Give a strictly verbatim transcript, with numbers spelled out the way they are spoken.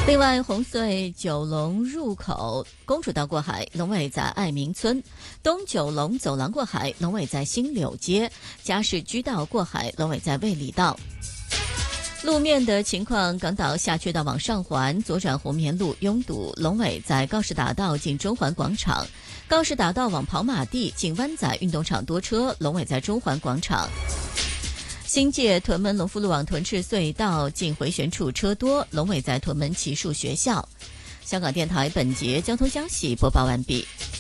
另外，红隧九龙入口公主道过海，龙尾在爱民村；东九龙走廊过海，龙尾在新柳街；嘉士居道过海，龙尾在卫理道。路面的情况，港岛下缺道往上环左转红棉路拥堵，龙尾在告士打道进中环广场；告士打道往跑马地进湾仔运动场多车，龙尾在中环广场。新界屯门龙福路往屯赤隧道进回旋处车多，龙尾在屯门骑术学校。香港电台本节交通消息播报完毕。